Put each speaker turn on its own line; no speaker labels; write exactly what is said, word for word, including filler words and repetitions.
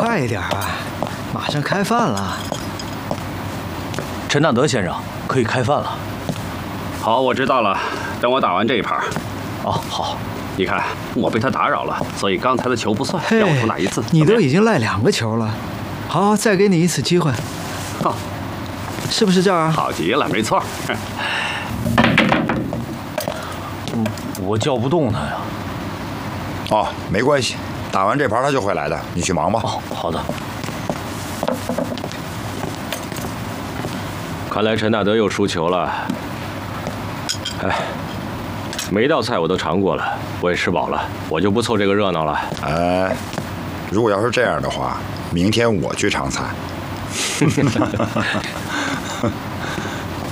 快一点啊，马上开饭了。
陈大德先生，可以开饭了。
好，我知道了。等我打完这一盘。
哦，好。
你看，我被他打扰了，所以刚才的球不算，让我重打一次。
你都已经赖两个球了，好，再给你一次机会。
好，
是不是这儿啊？
好极了，没错。
嗯，我叫不动他呀。
哦，没关系，打完这盘他就会来的，你去忙吧。
哦，好的。
看来陈大德又输球了。哎。每一道菜我都尝过了，我也吃饱了，我就不凑这个热闹了。
哎，如果要是这样的话，明天我去尝菜。